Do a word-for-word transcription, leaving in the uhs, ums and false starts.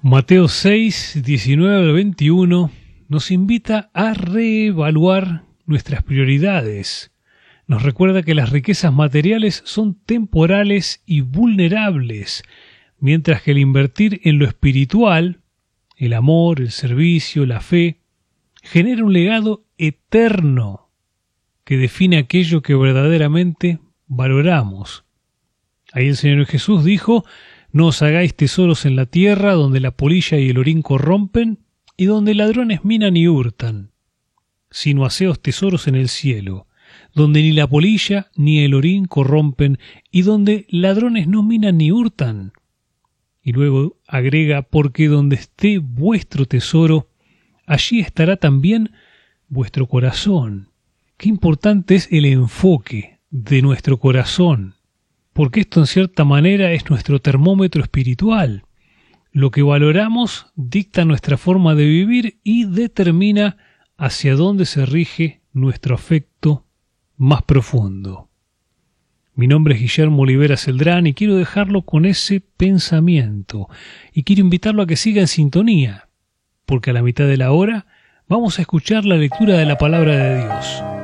Mateo seis, diecinueve al veintiuno nos invita a reevaluar nuestras prioridades. Nos recuerda que las riquezas materiales son temporales y vulnerables, mientras que el invertir en lo espiritual, el amor, el servicio, la fe, genera un legado eterno que define aquello que verdaderamente valoramos. Ahí el Señor Jesús dijo: no os hagáis tesoros en la tierra, donde la polilla y el orín corrompen, y donde ladrones minan y hurtan, sino haceos tesoros en el cielo, donde ni la polilla ni el orín corrompen, y donde ladrones no minan ni hurtan. Y luego agrega: porque donde esté vuestro tesoro, allí estará también vuestro corazón. Qué importante es el enfoque de nuestro corazón, porque esto en cierta manera es nuestro termómetro espiritual. Lo que valoramos dicta nuestra forma de vivir y determina hacia dónde se rige nuestro afecto más profundo. Mi nombre es Guillermo Olivera Celdrán y quiero dejarlo con ese pensamiento y quiero invitarlo a que siga en sintonía, porque a la mitad de la hora vamos a escuchar la lectura de la Palabra de Dios.